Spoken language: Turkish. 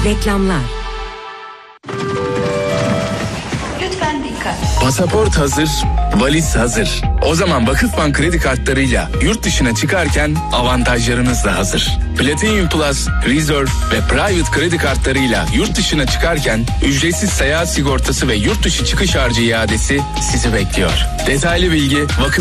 Reklamlar. Lütfen dikkat. Pasaport hazır, valiz hazır. O zaman Vakıfbank kredi kartlarıyla yurt dışına çıkarken avantajlarınız da hazır. Platinum Plus, Reserve ve Private kredi kartlarıyla yurt dışına çıkarken ücretsiz seyahat sigortası ve yurt dışı çıkış harcı iadesi sizi bekliyor. Detaylı bilgi Vakıf